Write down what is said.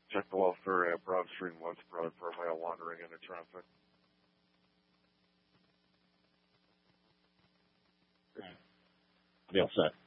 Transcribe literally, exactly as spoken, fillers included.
check the welfare at Broad Street and West Broad for male wandering into traffic. Be all set.